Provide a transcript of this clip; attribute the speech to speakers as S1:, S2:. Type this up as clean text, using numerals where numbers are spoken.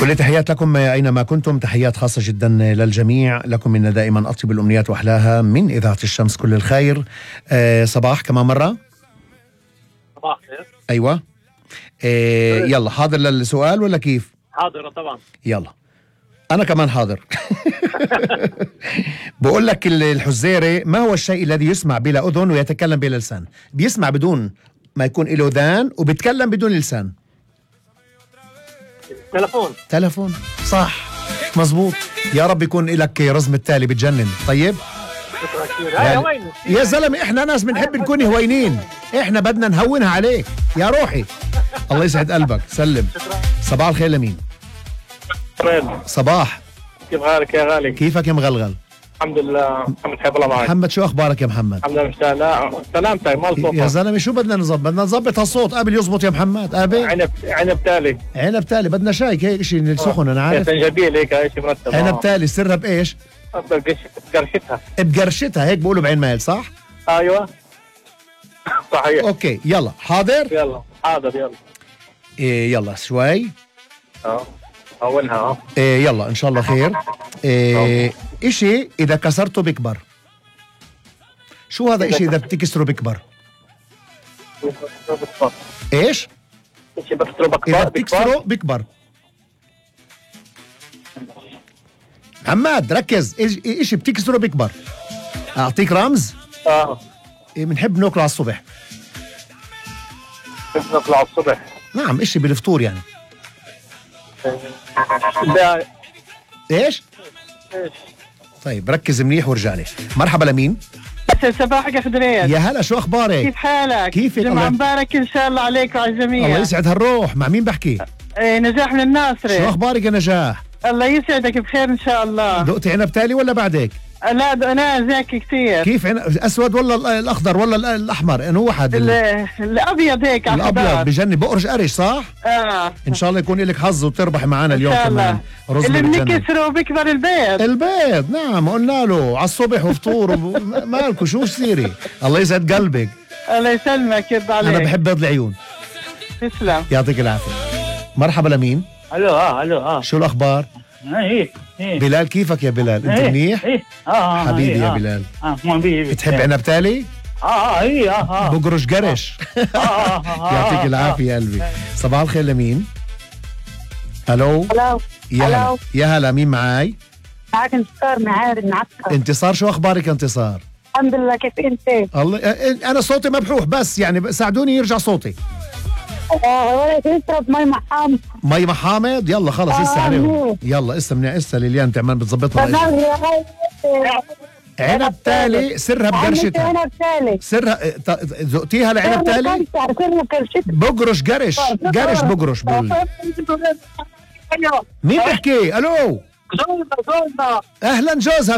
S1: كل تحيات لكم أينما كنتم، تحيات خاصة جدا للجميع، لكم منا دائما أطيب الأمنيات وأحلاها من إذاعة الشمس. كل الخير. صباح كمان مرة.
S2: صباح خير.
S1: أيوة. يلا حاضر للسؤال ولا كيف؟
S2: حاضر طبعا.
S1: يلا أنا كمان حاضر. بقول لك الحزيري ما هو الشيء الذي يسمع بلا أذن ويتكلم بلا لسان؟ بيسمع بدون ما يكون له ذان وبيتكلم بدون لسان. تلفون. صح مزبوط. يا رب يكون لك رزم التالي بتجنن. طيب يا زلمة احنا ناس بنحب نكون هوينين، احنا بدنا نهونها عليك يا روحي. الله يسعد قلبك. سلم. صباح الخير لمين؟ صباح.
S2: كيف حالك يا غالي؟
S1: كيفك يا مغلغل؟
S2: الحمد لله. محمد حيب الله معك.
S1: محمد شو اخبارك يا محمد؟
S2: الحمد لله مشتاق. لا سلامتك مال صوتك
S1: يا زلمه شو بدنا نظبط؟ بدنا نظبط هالصوت قبل يزبط يا محمد.
S2: عنب تالي.
S1: عنب تالي بدنا شاي هيك شيء سخن. انا عارف
S2: زنجبيل هيك شيء مرتب.
S1: عنب تالي سرها بايش؟ بقرشتها هيك بقولوا بعين مال صح؟
S2: ايوه صحيح.
S1: اوكي يلا حاضر.
S2: يلا حاضر يلا.
S1: يلا شوي.
S2: اولها
S1: يلا ان شاء الله خير. اشي اذا كسرته بكبر. شو هذا اشي اذا بتكسره بكبر؟ ايش؟
S2: اشي بكسره بكبر.
S1: اذا بتكسره بكبر. محمد ركز. اشي بتكسره بكبر. اعطيك رمز. بنحب ناكله على الصبح.
S2: نطلع الصبح.
S1: نعم اشي بالفطور يعني. ايش؟ طيب ركز منيح وارجع لي. مرحبا لمين؟
S3: صباحك يا خضريت.
S1: يا هلا شو اخبارك؟
S3: كيف حالك؟
S1: كيفك؟
S3: جمعة مبارك ان شاء الله عليك وعلى الجميع.
S1: الله يسعد هالروح. مع مين بحكي؟
S3: نجاح من الناصري.
S1: شو اخبارك يا نجاح؟
S3: الله يسعدك بخير ان شاء الله.
S1: دقتي عنب تالي ولا بعدك؟
S3: لا انا زاكي كثير.
S1: كيف اسود ولا الاخضر ولا الاحمر؟ انه واحد
S3: الابيض هيك.
S1: الابيض بجنن بقرش قرش صح؟ ان شاء الله يكون لك حظ وتربحي معنا اليوم كمان رز
S3: اللي بنكسره بكبر
S1: البيض. نعم قلنا له على الصبح وفطور. مالكم شو سيري. الله يسعد قلبك.
S3: الله يسلمك يرضى عليك.
S1: انا بحب بيض العيون.
S3: تسلم.
S1: يعطيك العافيه. مرحبا لمين؟
S2: الو الو
S1: شو الاخبار؟
S2: ايه
S1: بلال كيفك يا بلال؟ انت منيح؟ حبيبي يا بلال. بتحب عنب تالي؟ بقرش قرش. يعطيك العافيه يا قلبي. صباح الخير لمين؟ الو. يا هلا مين معاي؟
S4: معك انتصار معاري من عسكر.
S1: انتصار شو اخبارك يا انتصار؟
S4: الحمد لله. كيف انت؟
S1: الله انا صوتي مبحوح بس يعني ساعدوني يرجع صوتي.
S4: تشرب مي محامض.
S1: مي محامض. يلا خلص اسا عليهم. يلا اسا ليليان تعمل بتظبطها. عنب تالي سرها بقرشتها.
S4: عنب تالي
S1: سرها ذقتيها لعنب تالي؟ بقرش قرش بقرش بقول. مين بحكي؟ الو.
S4: جوزها
S1: اهلا جوزها.